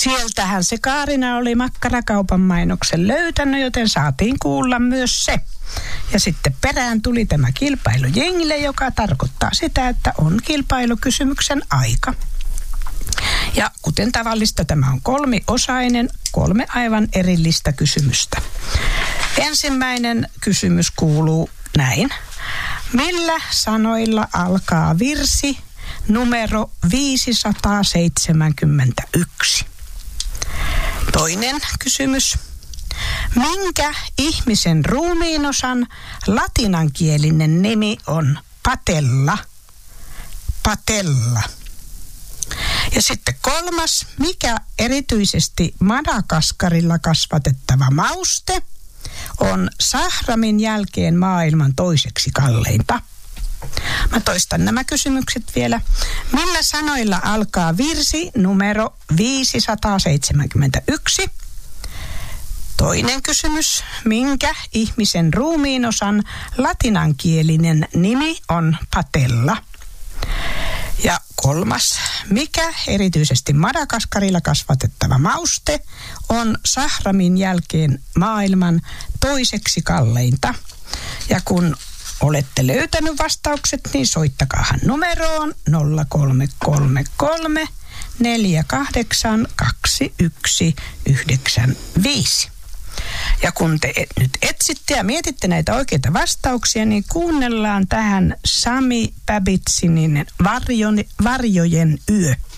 Sieltähän se Kaarina oli makkarakaupan mainoksen löytänyt, joten saatiin kuulla myös se. Ja sitten perään tuli tämä kilpailujengille, joka tarkoittaa sitä, että on kilpailukysymyksen aika. Ja kuten tavallista, tämä on 3-osainen, 3 aivan erillistä kysymystä. Ensimmäinen kysymys kuuluu näin. Millä sanoilla alkaa virsi numero 571? Toinen kysymys. Minkä ihmisen ruumiinosan latinankielinen nimi on patella? Patella. Ja sitten 3. Mikä erityisesti Madagaskarilla kasvatettava mauste on sahramin jälkeen maailman toiseksi kalleinta? Mä toistan nämä kysymykset vielä. Millä sanoilla alkaa virsi numero 571? Toinen kysymys. Minkä ihmisen ruumiinosan latinankielinen nimi on patella? Ja 3. Mikä erityisesti Madagaskarilla kasvatettava mauste on sahramin jälkeen maailman toiseksi kalleinta? Ja kun olette löytänyt vastaukset, niin soittakaahan numeroon 0333 48 21 95. Ja kun te nyt etsitte ja mietitte näitä oikeita vastauksia, niin kuunnellaan tähän Sami Babbittsin Varjojen yö.